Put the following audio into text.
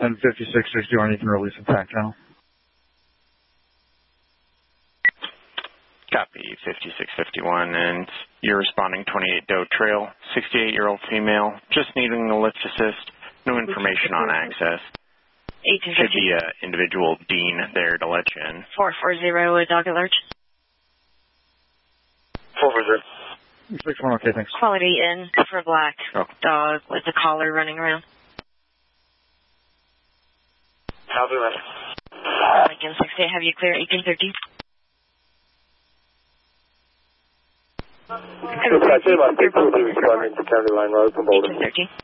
And 5661, you can release the TAC channel. Copy, 5651, and you're responding 28 Doe Trail, 68-year-old female, just needing a lift assist, no information on access. 1850. Should be individual Dean there to let you in. 440 dog alert. 440. 61, okay, thanks. Quality in for black dog with the collar running around. Copy that. Lincoln 68, have you clear 1813? Responding to County Line Road from Boulder. 1813.